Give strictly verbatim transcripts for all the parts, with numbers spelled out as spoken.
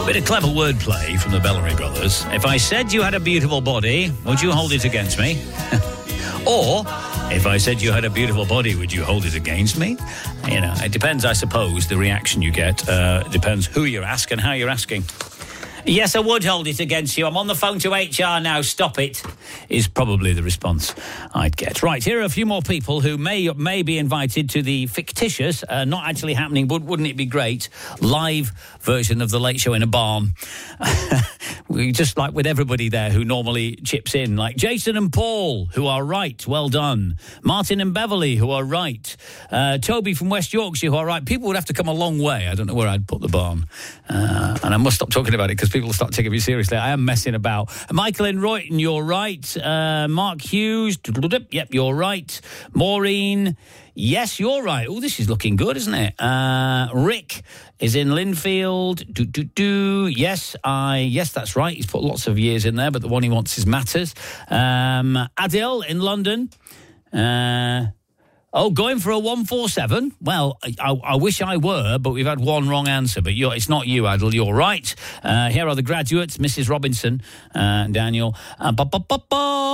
Bit of clever wordplay from the Bellamy Brothers. If I said you had a beautiful body, would you hold it against me? Or, if I said you had a beautiful body, would you hold it against me? You know, it depends, I suppose, the reaction you get. Uh, it depends who you're asking, how you're asking. Yes, I would hold it against you. I'm on the phone to H R now. Stop it, is probably the response I'd get. Right, here are a few more people who may may be invited to the fictitious, uh, not actually happening, but wouldn't it be great, live version of The Late Show in a barn. We just like with everybody there who normally chips in, like Jason and Paul, who are right, well done. Martin and Beverly, who are right. Uh, Toby from West Yorkshire, who are right. People would have to come a long way. I don't know where I'd put the barn. Uh, and I must stop talking about it because people start taking me seriously. I am messing about. Michael in Royton, you're right. Uh, Mark Hughes, yep, you're right. Maureen, yes, you're right. Oh, this is looking good, isn't it? Uh, Rick is in Linfield. Do, do, do. Yes, I, yes, that's right. He's put lots of years in there, but the one he wants is Matters. Um, Adil in London. Uh, oh, going for a one four seven? Well, I, I wish I were, but we've had one wrong answer. But you're, it's not you, Adil. You're right. Uh, here are the graduates, Missus Robinson, uh, Daniel. Uh, ba, ba, ba, ba.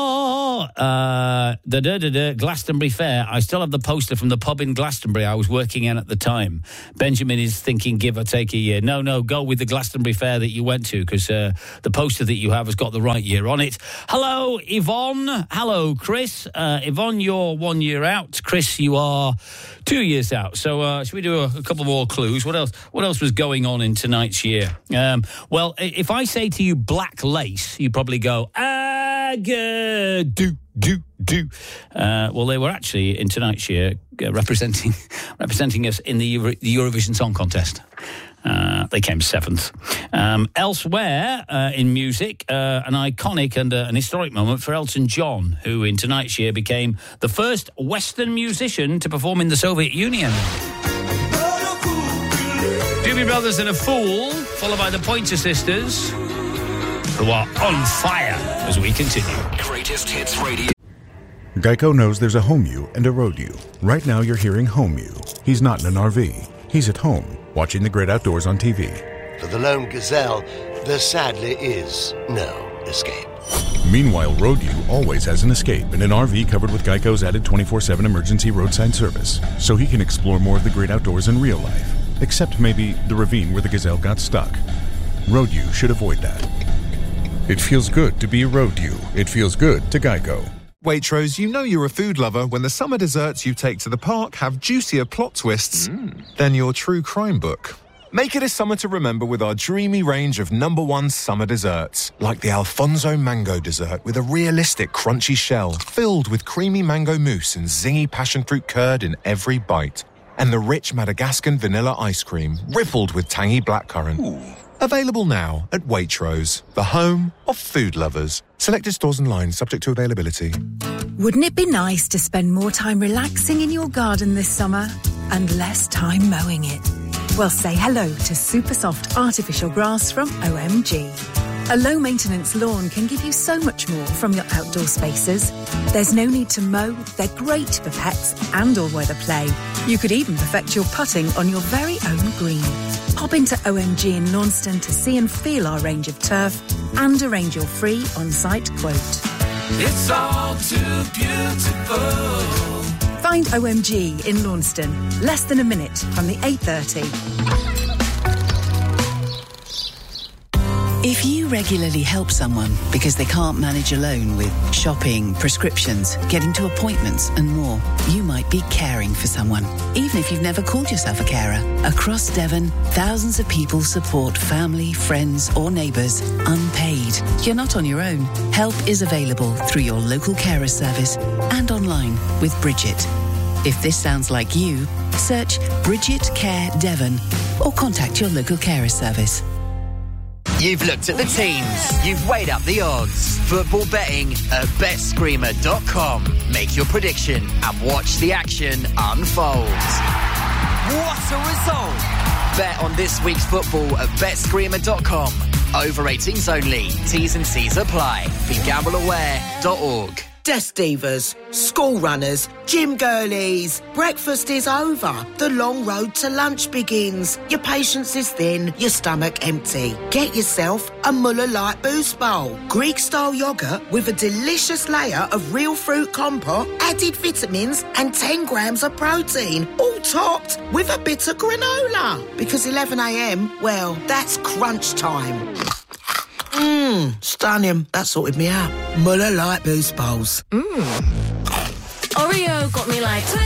Uh, da, da, da, da, Glastonbury Fair. I still have the poster from the pub in Glastonbury I was working in at the time. Benjamin is thinking give or take a year. No, no, go with the Glastonbury Fair that you went to, because uh, the poster that you have has got the right year on it. Hello, Yvonne. Hello, Chris. Uh, Yvonne, you're one year out. Chris, you are two years out. So uh, should we do a, a couple more clues? What else What else was going on in tonight's year? Um, well, if I say to you black lace, you probably go, ah, do, do, do. Uh, well, they were actually in tonight's year uh, representing representing us in the, Euro- the Eurovision Song Contest. Uh, they came seventh. Um, elsewhere uh, in music, uh, an iconic and uh, an historic moment for Elton John, who in tonight's year became the first Western musician to perform in the Soviet Union. Doobie Brothers and A Fool, followed by the Pointer Sisters, who are on fire as we continue. Greatest Hits Radio. Geico knows there's a home you and a road you. Right now you're hearing home you. He's not in an R V. He's at home, watching the great outdoors on T V. For the lone gazelle, there sadly is no escape. Meanwhile, Road U always has an escape in an R V covered with Geico's added twenty-four seven emergency roadside service, so he can explore more of the great outdoors in real life, except maybe the ravine where the gazelle got stuck. Road U should avoid that. It feels good to be a Road U. It feels good to Geico. Waitrose, you know you're a food lover when the summer desserts you take to the park have juicier plot twists mm. than your true crime book. Make it a summer to remember with our dreamy range of number one summer desserts, like the Alfonso Mango dessert with a realistic crunchy shell filled with creamy mango mousse and zingy passion fruit curd in every bite, and the rich Madagascan vanilla ice cream rippled with tangy blackcurrant. Ooh. Available now at Waitrose, the home of food lovers. Selected stores and lines subject to availability. Wouldn't it be nice to spend more time relaxing in your garden this summer and less time mowing it? Well, say hello to Super Soft Artificial Grass from O M G. A low-maintenance lawn can give you so much more from your outdoor spaces. There's no need to mow, they're great for pets and all-weather play. You could even perfect your putting on your very own green. Pop into O M G in Launceston to see and feel our range of turf and arrange your free on-site quote. It's all too beautiful. Find O M G in Launceston, less than a minute from the eight thirty. If you regularly help someone because they can't manage alone with shopping, prescriptions, getting to appointments and more, you might be caring for someone, even if you've never called yourself a carer. Across Devon, thousands of people support family, friends or neighbours unpaid. You're not on your own. Help is available through your local carer service and online with Bridget. If this sounds like you, search Bridget Care Devon or contact your local carer service. You've looked at the teams. You've weighed up the odds. Football betting at bet screamer dot com. Make your prediction and watch the action unfold. What a result! Bet on this week's football at bet screamer dot com. Over eighteens only. T's and C's apply. Be gamble aware dot org. Desk divas, school runners, gym girlies. Breakfast is over. The long road to lunch begins. Your patience is thin, your stomach empty. Get yourself a Muller Light Boost Bowl. Greek-style yoghurt with a delicious layer of real fruit compote, added vitamins and ten grams of protein. All topped with a bit of granola. Because eleven a m, well, that's crunch time. Mmm, stunning. That sorted me out. Muller Light Boost Bowls. Mmm. Oreo got me like...